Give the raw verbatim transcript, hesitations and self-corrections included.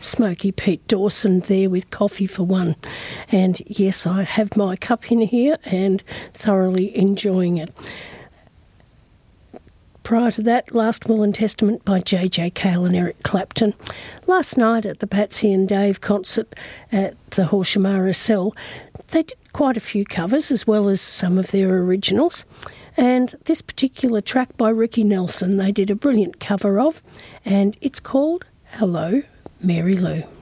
Smoky Pete Dawson there with Coffee for One. And yes, I have my cup in here and thoroughly enjoying it. Prior to that, Last Will and Testament by J J Cale and Eric Clapton. Last night at the Patsy and Dave concert at the Horsham R S L, they did quite a few covers as well as some of their originals. And this particular track by Ricky Nelson, they did a brilliant cover of, and it's called Hello, Mary Lou.